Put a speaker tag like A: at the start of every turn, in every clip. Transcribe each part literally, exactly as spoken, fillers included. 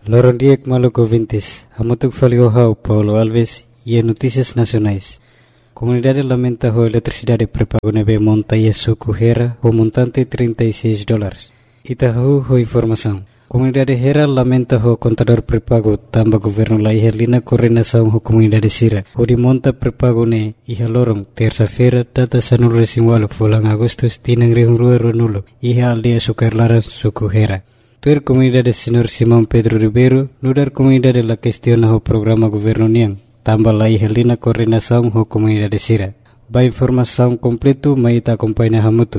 A: Loron Diek Maluco Vintes, Amotuk Faliohau, Paulo Alves e Notícias Nacionais. Comunidade lamenta a eletricidade prepago nebe monta e suco Hera, o montante trinta e seis dólares. Itahu ho informação. Comunidade Hera lamenta o contador prepago tamba governo la ihelina coordenação ho comunidade Sira. O de monta prepago ne iha lorong terça-feira data sanul resimwalo fulang agustus tinang rihung rua runulo iha aldea sukarlaran suku Hera. Tuer comunidade Senhor Simão Pedro Ribeiro, nudar comunidade la questiona ho programa governo niang, tamba la ihelina coordenação ho comunidade Sira. Ba informação completo maita acompanha hamutu.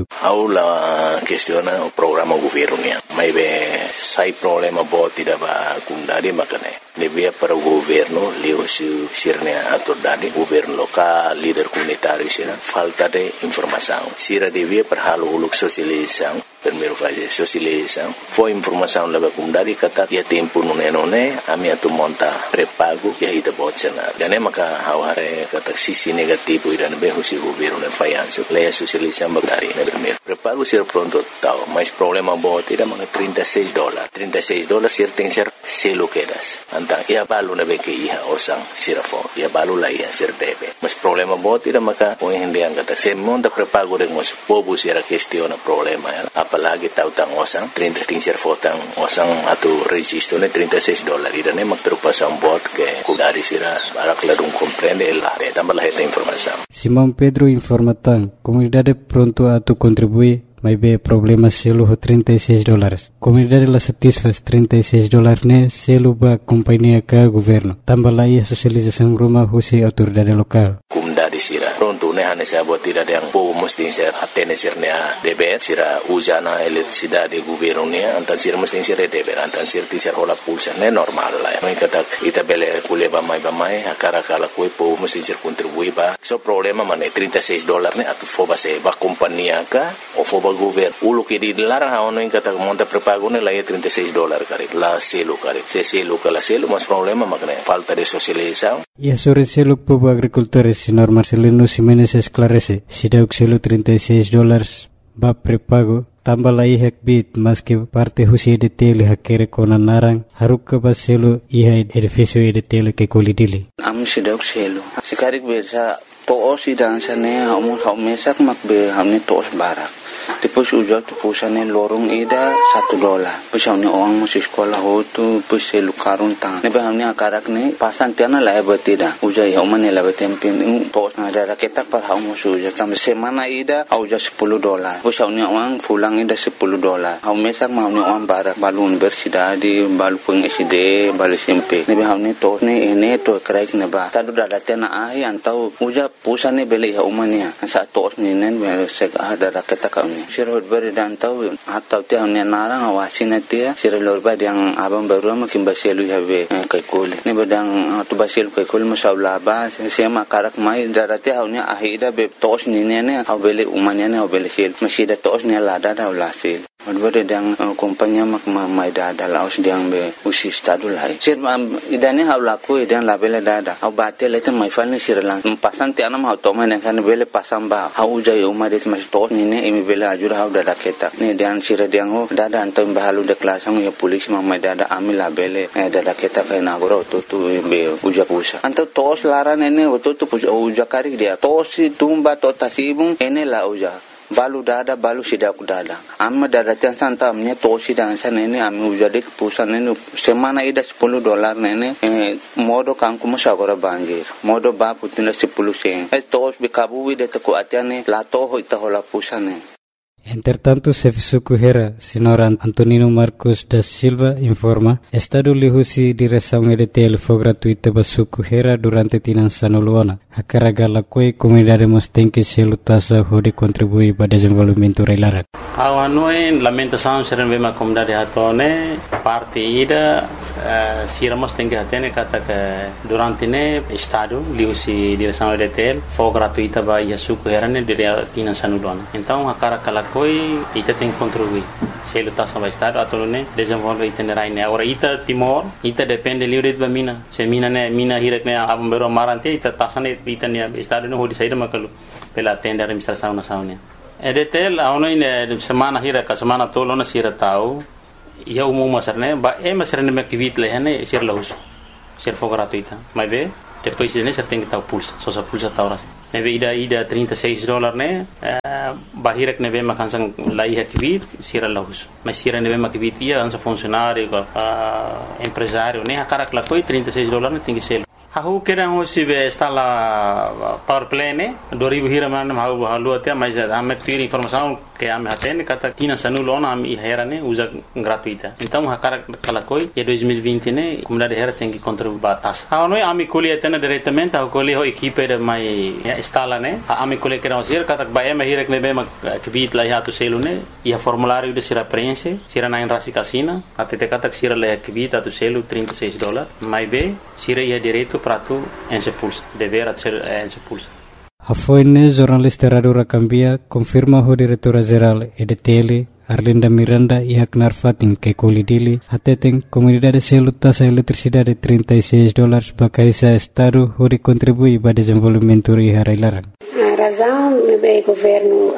B: Aula questiona o programa governo niang. Mai be sai problema bo tidak ba kundari makane. Lebih para o governo leu su sirnya autoridade governo local, líder comunitário sira falta de informação. Sira devia para halo uluk sosialização. Primeiro fase sosialização. Foi informação leva kundari kata ya tempo nune nune ami atu monta prepago ya ida botsena. Dan maka haware kata sisi negativo idan be husi governo ne fayanso. Leia sosialização bagdari ne primeiro. Prepago sira pronto tau, mas problema bo tidak maka trinta e seis dólares. trinta e seis dólares sir tem ser selo quedas. Antang ia balu na be ke iha osang sirafo. Ia balu la ia sir debe. Mas problema bo tidak maka poin hendiang kata se monta prepago de mos pobu sira questiona problema ya. Apalagi tahu tang osang trinta ting ser fotang osang atau registro ne trinta e seis dólares. Ida ne mak terupasang bot ke kudari sira barak ladung comprende la de tambah la esta informação.
A: Simão Pedro informa tang comunidade pronto a tu contribuir. Mas be problema selo trinta e seis dólares. Comunidade la satisfaz trinta e seis dólares ne selo ba companhia ka governo. Tambah lagi sosialização rumah husi autoridade lokal.
B: Comunidade sira pronto ne hane sa buat tidak yang po mesti ser hatene sirnya deber sira usana eletricidade governo ne antan sira mesti ser deber antan sir ti ser hola pulsa ne normal la. Mai kata ita bele kuleba mai ba mai akara kala koi po mesti ser contribui ba. So problema mane trinta e seis dólares ne atu foba se ba companhia ka o foba governo ulo que di larang haono in kata monta prepago ne la e trinta e seis dólares kare la selo kare se selo kala selo mas problema makne falta de socialização.
A: E a sobre selo povo agricultores senhor Marcelino Ximenes esclarece si dauk selo trinta e seis dólares ba prepago tambah la ihak bit mas que parte husi de tele hakere kona narang haruk ba selo iha edificio de tele ke kolidili
C: am si dauk selo sikarik bersa to si dan sane hamu haumesak makbe hamne tos barak. Depois ujau tu pusane lorong ida satu dolar. Pusau ni orang masih sekolah ho tu pusai lukarun tang. Nebe hamni akarak ni pasan tiana la betida. Ujai homane la betempin tos na ada ketak par hau musu ujau tam semana ida auja sepuluh dolar. Pusau ni orang pulang ida sepuluh dolar. Hau mesak mau ni orang barak balun bersidadi balu peng S D balu S M P. Nebe hamni tos ni ene to kraik neba. Tadu dada tiana ai antau uja pusane beli homania. Sa tos ni nen sek ada ketak kau Sirot beri dan tahu atau tiang ni narang awasin nanti sirot lorba yang abang baru makin basilu habe kaikul ni bedang tu basilu kaikul masalah bah siapa karak mai darati hau ni ahida be tos ni ni ni hau beli umanya ni hau beli sil masih ada tos ni lada dah ulasil. Berbeda dengan kompanya mak mai dada laos diang be usi stadu lai. Sir idane hau laku idan labele dada. Hau batel itu mai fal ni sir lang. Pasan tiang nam hau toma ni kan bele pasang ba. Hau jai umah det masih tos ni ni imi bele ajur hau dada ketak. Ni diang sir diang ho dada antam bahalu de kelasang ya polis mak mai dada amil labele dada ketak kai nagoro tu tu be uja pusa. Antam tos laran ini tu tu uja karik dia. Tos tumba to tasibung ene la uja. Balu dada balu sidaku dada amma dada tian santamnya tosi dan sana ini ami ujadi pusan ini semana ida sepuluh dolar nene eh, modo kangku musagora banjir modo ba putina sepuluh sen eh tos bikabu de teku atiane la toho ita hola pusane.
A: Entretanto, Sefisuku Hera, senhor Antonino Marcos da Silva, informa, Estado lihusi direção E D T L foi gratuita para Suku Hera durante Tinançano Luana. A carga la coi comunidade tem que se lutasa de contribuir para o desenvolvimento reilara.
D: A noi lamentação serem bem a comunidade hatone parte ida siramos tem que atene kata que durante ne Estado lihusi direção E D T L foi gratuita para Suku Hera ne dire Tinançano Luana. Então a carga la coi ita tem que contribuir. Se lutasa para Estado atau ne desenvolve itinerai ne. Agora ita Timor ita depende livre de mina. Se mina ne mina hirak ne abang bero marante ita tasane ita ne Estado ne hodi saída makalu pela tenda administração nacional. E D T L a ono ine semana hira ka semana tolo na sira tau ia umum masarne ba e masarne me kivit lehane sir lahus sir for gratuita mas ve depois ne ser tem que estar pulsa só sa pulsa ta horas neve ida ida trinta e seis dólares ne bahirek neve makansang lai kivit sir lahus mas sir neve makivit ia ansa funcionário empresário ne akarak la coi trinta e seis dólares ne tem que ser Aku kira hoje está lá power play né dua ribu hira mana mau halu até mas ame tuir informação que ame atende kata tina sanulo na ame hera né usa gratuita então hakara kala koi e dois mil e vinte né comunidade hera tem que contribuir batas ah não ame colhe atende diretamente a colhe ho equipe de mai está lá né ame colhe que não ser kata ba ame hira que me bem que bit lá ya tu selo né e a formulário de sira prense sira na rasi casina até te kata sira lá que bit tu selo trinta e seis dólares mais bem sira ia direito para tu ensepulsa dever ser ensepulsa.
A: A foine jornalista Radura Cambia confirma o diretora-geral E D T L Arlinda Miranda e Aknar Fatin que colidili atetem comunidade selo taxa eletricidade trinta e seis dólares para caisa estado hori contribui para desenvolvimento e harailarang.
E: A razão do governo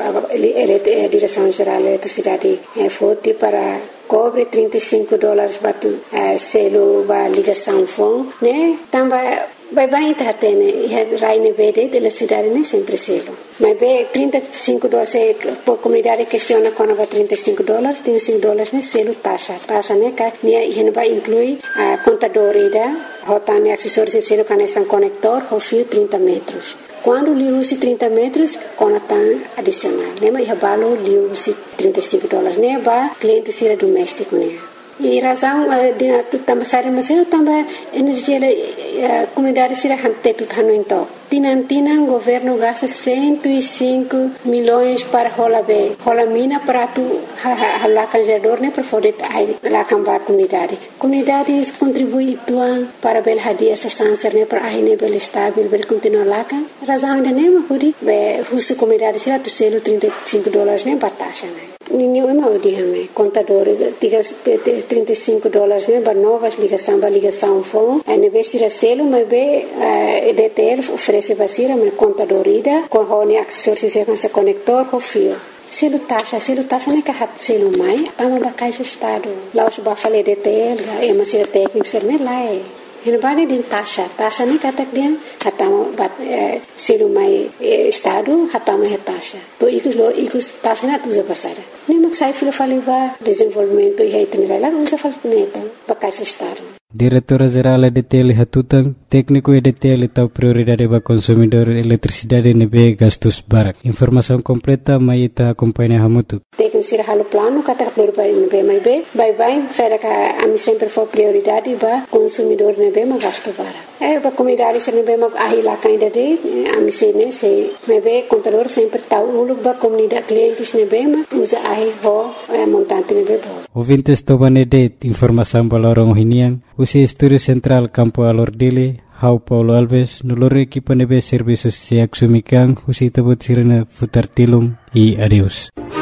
E: a direção geral da eletricidade é forte para cobre trinta e cinco dólares para selo para ligação fone, né? Também vai bem tá tendo e raine verde da cidade nem sempre selo mas bem trinta e cinco dólares a comunidade questiona quando vai trinta e cinco dólares trinta e cinco dólares né selo taxa taxa né que e vai incluir a contador ida rotane acessórios de selo conexão conector o fio trinta metros quando lhe usa trinta metros conectam adicional né mas valo lhe usa trinta e cinco dólares né para cliente ser doméstico né e razão de também sair mas eu também energia a comunidade será hante tudo hano então tinan tinan governo gasta cento e cinco milhões para rola be rola mina para tu hala canjador né para poder aí lá cambar comunidade comunidade contribui tuan para bel hadia essa sanser né para aí né bel estável bel continuar lá kan razão de né mas be husu comunidade será tu selo trinta e cinco dólares né batasha né ninguém mau dihame contador trinta e cinco dólares né para novas ligação para ligação fone a neve será selo mas be E D T L oferece vacina mas contador ida com hone acessórios se com conector com fio selo taxa selo taxa né que hat selo mai tama ba caixa estado lá os ba fale E D T L é mas será técnico ser né lá é Henbade din taxa, taxa ni katak dia hatama bat selo mai estado hatama é taxa. Bo ikus lo ikus taxa na tuza pasara. Ni maksai filo fali ba desenvolvimento e itinerário lá usa fal neta ba caixa estado.
A: Diretora-geral E D T L Hatutang, técnico E D T L tau prioridade para consumidor eletricidade nebe gastos barak. Informação completa mai ita acompanha hamutu.
E: Técnico sira halo plano kata prioridade nebe mai be, bye bye, sai ka ami sempre for prioridade ba consumidor nebe ma gasto barak. Eh ba comunidade sira nebe ma ahila kainda de ami se ne se nebe contador sempre tau uluk ba comunidade clientes nebe ma usa ahi ho montante nebe bo.
A: Ouvintes tobane de informação balorong hinian usi Estúdio Central Campo Alordile, Hau Paulo Alves, nolore equipa nebe serviços se axumikan, usi tabut sirena futar tilum e adeus.